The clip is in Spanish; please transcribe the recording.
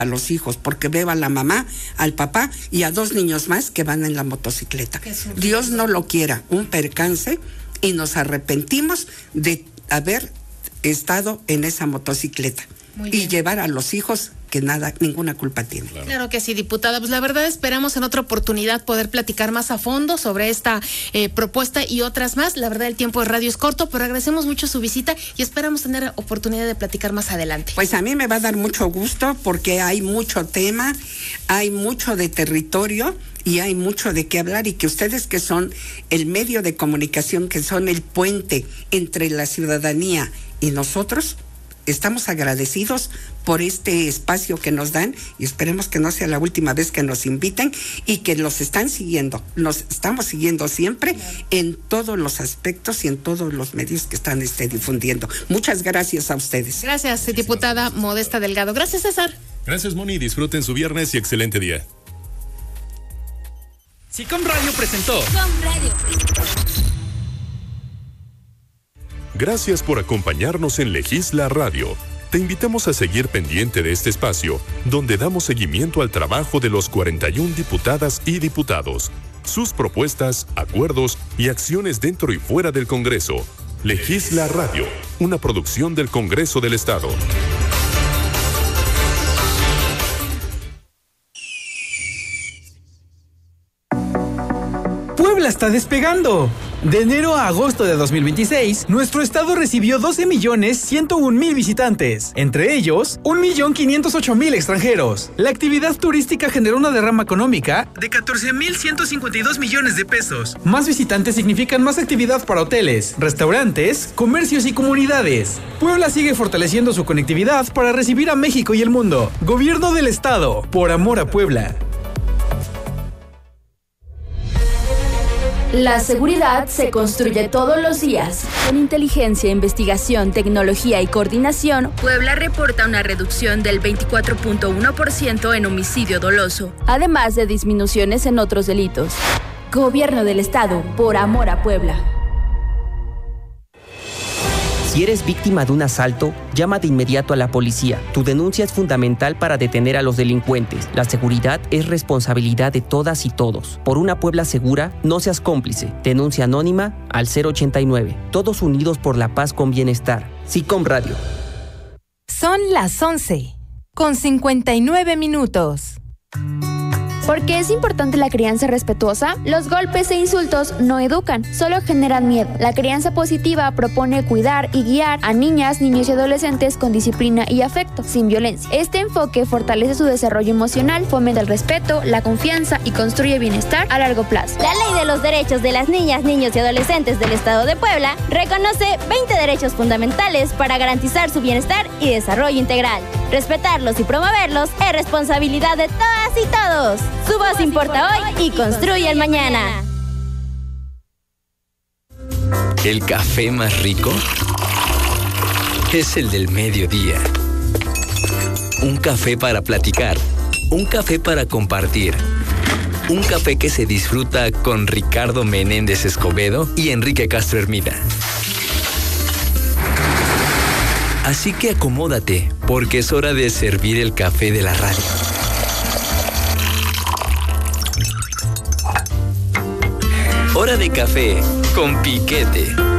a los hijos, porque veo a la mamá, al papá y a 2 niños más que van en la motocicleta. Dios no lo quiera, un percance, y nos arrepentimos de haber estado en esa motocicleta y llevar a los hijos que ninguna culpa tiene. Claro que sí, diputada. Pues la verdad esperamos en otra oportunidad poder platicar más a fondo sobre esta propuesta y otras más. La verdad el tiempo de radio es corto, pero agradecemos mucho su visita y esperamos tener oportunidad de platicar más adelante. Pues a mí me va a dar mucho gusto porque hay mucho tema, hay mucho de territorio y hay mucho de qué hablar, y que ustedes, que son el medio de comunicación, que son el puente entre la ciudadanía y nosotros, estamos agradecidos por este espacio que nos dan, y esperemos que no sea la última vez que nos inviten, y que nos estamos siguiendo siempre en todos los aspectos y en todos los medios que están difundiendo. Muchas gracias a ustedes. Gracias, diputada Modesta Delgado. Gracias, César. Gracias, Moni. Disfruten su viernes y excelente día. SICOM Radio presentó Gracias por acompañarnos en Legisla Radio. Te invitamos a seguir pendiente de este espacio, donde damos seguimiento al trabajo de los 41 diputadas y diputados, sus propuestas, acuerdos y acciones dentro y fuera del Congreso. Legisla Radio, una producción del Congreso del Estado. Puebla está despegando. De enero a agosto de 2026, nuestro estado recibió 12.101.000 visitantes, entre ellos 1.508.000 extranjeros. La actividad turística generó una derrama económica de 14.152 millones de pesos. Más visitantes significan más actividad para hoteles, restaurantes, comercios y comunidades. Puebla sigue fortaleciendo su conectividad para recibir a México y el mundo. Gobierno del Estado, por amor a Puebla. La seguridad se construye todos los días. Con inteligencia, investigación, tecnología y coordinación, Puebla reporta una reducción del 24.1% en homicidio doloso, además de disminuciones en otros delitos. Gobierno del Estado, por amor a Puebla. Si eres víctima de un asalto, llama de inmediato a la policía. Tu denuncia es fundamental para detener a los delincuentes. La seguridad es responsabilidad de todas y todos. Por una Puebla segura, no seas cómplice. Denuncia anónima al 089. Todos unidos por la paz con bienestar. SICOM Radio. Son las 11:59. ¿Por qué es importante la crianza respetuosa? Los golpes e insultos no educan, solo generan miedo. La crianza positiva propone cuidar y guiar a niñas, niños y adolescentes con disciplina y afecto, sin violencia. Este enfoque fortalece su desarrollo emocional, fomenta el respeto, la confianza y construye bienestar a largo plazo. La Ley de los Derechos de las Niñas, Niños y Adolescentes del Estado de Puebla reconoce 20 derechos fundamentales para garantizar su bienestar y desarrollo integral. Respetarlos y promoverlos es responsabilidad de todas y todos. Su voz importa hoy y construye el mañana. El café más rico es el del mediodía. Un café para platicar, un café para compartir. Un café que se disfruta con Ricardo Menéndez Escobedo y Enrique Castro Hermida. Así que acomódate, porque es hora de servir el café de la radio. Hora de café con Piquete.